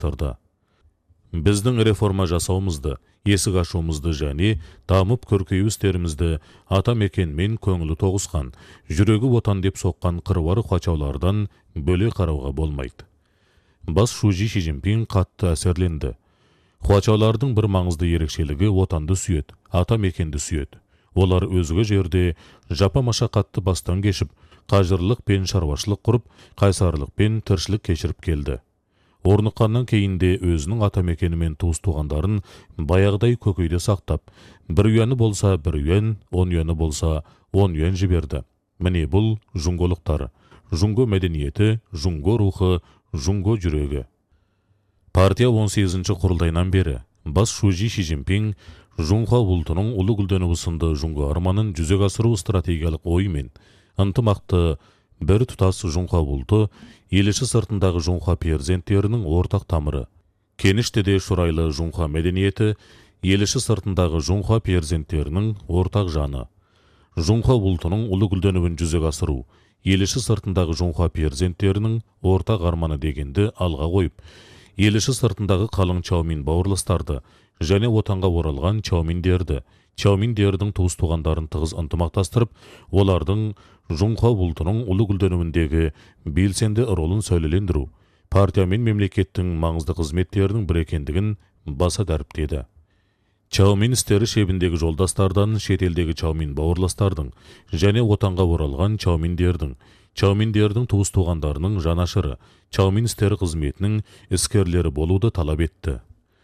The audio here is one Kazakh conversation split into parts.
айттырды. Біздің реформа жасауымызды, есік ашуымызды және дамып көркею істерімізді ата мекенмен көңілі тоғысқан, жүрегі отан деп соққан қыруар хуачаулардан бөле қарауға болмайды. Бас Шужи Ши Цзиньпин қатты әсерленді. Хуачаулардың бір маңызды ерекшелігі отанды сүйет, ата мекенді сүйет. Олар өзге жерде жапа машақатты бастан кешіп, қажырлық пен шаруашылық құрып, қайсарлықпен тіршілік кешіріп келді. Орныққаннан кейінде өзінің ата мекенімен туыс туғандарын баяғыдай көкейде сақтап, бір үйәні болса бір үйән, 10 үйәні болса 10 үйән жіберді. Міне бұл жұңголықтары, жұңго мәдениеті, жұңго рухы, жұңго жүрегі. Партия 18-ші құрылтайынан бері бас Шужи Ши Цзиньпин Жұңға ұлтының ұлы гүлденуі сынды жұңғы арманын жүзеге асыру стратегиялық ойымен ынтымақты бір тұтас жұңға ұлты еліші сыртындағы жұңға перзенттерінің ортақ тамыры. Кеніштеде шұрайлы жұңға мәдениеті еліші сыртындағы жұңға перзенттерінің ортақ жаны. Жұңға ұлтының ұлы гүлденуін жүзеге асыру еліші сыртындағы жұңға перзенттерінің ортақ арманы дегенді алға қойып, еліші сыртындағы қалың чаумин бауырластарды және отанға оралған чауминдердің туыс туғандарын тығыз ынтымақтастырып, олардың жұңға ұлтының ұлы гүлденуіндегі белсенді ролын сөйлелендіру, партия мен мемлекеттің маңызды қызметтерінің бір екендігін баса дәріптеді. Чаумин істері шебіндегі жолдастардан шетелдегі чаумин бауырластардың және отанға оралған чауминдердің туыс туғандарының жанашыры, чаумин істері қызметінің іскерлері болуды талап етті.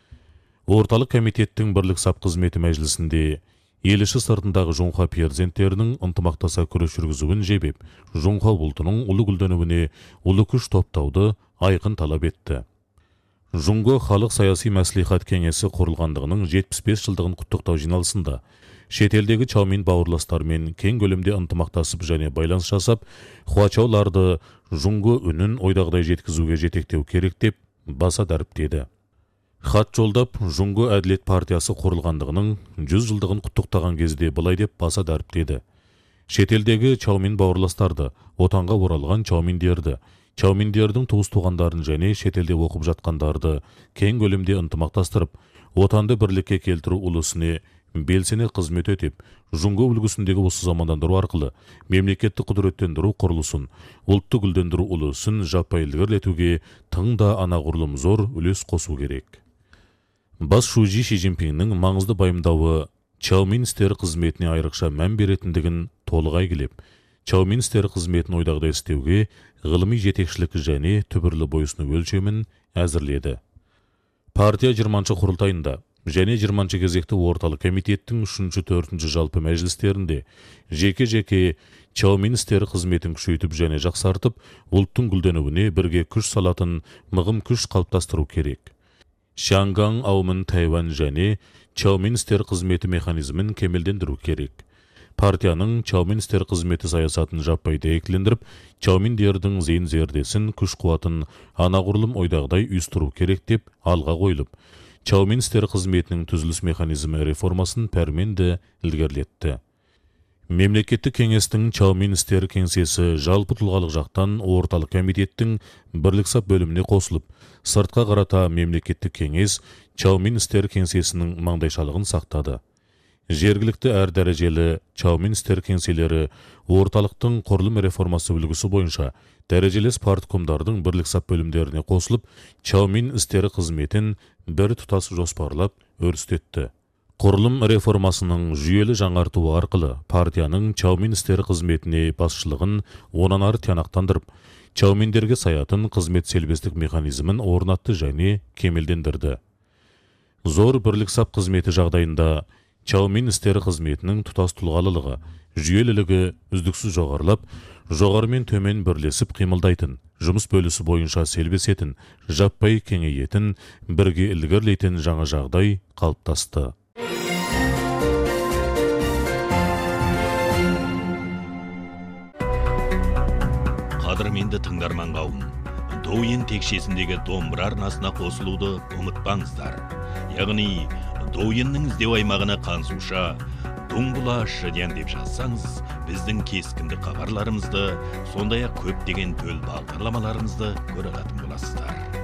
Орталық комитеттің бірлік сап қызметі мәжілісінде еліші сыртындағы жұңға перзенттерінің ынтымақтаса күрес жүргізуін жебеп, жұңға ұлтының ұлы гүлденуіне ұлы күш топтауды айқын талап етті. Жұңго халық саяси мәслихат кеңесі құрылғандығының 75 жылдығын құттықтау жиналысында шетелдегі чаумин бауырластармен кең көлемде ынтымақтасып және байланыс жасап, хуачауларды жұңго үнін ойдағыдай жеткізуге жетектеу керек деп баса дәріптеді. Хат жолдап, Жұңго әділет партиясы құрылғандығының 100 жылдығын құттықтаған кезде былай деп баса дәріптеді. Шетелдегі чаумин бауырластарды, отанға оралған чауминдердің туыс туғандарын және шетелде оқып жатқандарды кең көлемде ынтымақтастырып, отанды бірлікке келтіру ұлысыне белсене қызмет өтеп, Жұңго үлгісіндегі осы замандандыру арқылы мемлекетті құдіреттендіру құрылысын, ұлтты гүлдендіру ұлысын жаппай ілгерілетуге тың да анағұрлым зор үлес қосу керек. Бас Шужи Ши Цзиньпиннің маңызды байымдауы чаумин істері қызметіне айрықша мән беретіндігін толығай келеп, чаумин істері қызметін ойдағыдай істеуге ғылыми жетекшілік және түбірлі бойысыну өлшемін әзірледі. Партия 20-ші құрылтайында және 20-ші кезекті орталық комитеттің 3-4 жалпы мәжілістерінде жеке-жеке чаумин істері қызметін күшейтіп және жақсартып, ұлттың гүлденуіне бірге күш салатын мығым күш қалыптастыру керек. Шанган, Аумын, Тайвань және чаумин істері қызметі механизмін кемелдендіру керек. Партияның чаумин істері қызметі саясатын жаппай дәйектілендіріп, чауминдердің зейін зердесін, күш қуатын анағұрлым ойдағыдай үйістіру керек деп алға қойылып, чаумин істері қызметінің түзіліс механизмі реформасын пәрменді ілгерілетті. Мемлекеттік кеңестің чаумин істері кеңсесі жалпы тұлғалық жақтан орталық комитеттің бірлік сап бөліміне қосылып, сыртқа қарата мемлекеттік кеңес чаумин істері кеңсесінің маңдайшалығын сақтады. Жергілікті әр дәрежелі чаумин істері кеңселері орталықтың құрылым реформасы үлгісі бойынша дәрежелес парткомдардың бірлік сап бөлімдеріне қосылып, чаумин істері қызметін бір тұтас жоспарлап өрістетті. Құрылым реформасының жүйелі жаңартуы арқылы партияның чаумин істері қызметіне басшылығын онан ары тиянақтандырып, чауминдерге саятын қызмет селбестік механизмін орнатты және кемелдендірді. Зор бірлік сап қызметі жағдайында чаумин істері қызметінің тұтас тұлғалылығы, жүйелілігі үздіксіз жоғарылап, жоғарымен төмен бірлесіп қимылдайтын, жұмыс бөлісі бойынша селбесетін, жаппай кеңейетін, бірге ілгерілейтін жаңа жағдай қалыптасты. Қадірменді тыңдарман қауым, Douyin текшесіндегі домбыра арнасына қосылуды ұмытпаңыздар. Яғни, Douyinнің іздеу аймағына қансуша Дуңбұла Шыдян деп жазсаңыз, біздің кескінді хабарларымызды, сондай-ақ көптеген төл бағдарламаларымызды көре алатын боласыздар.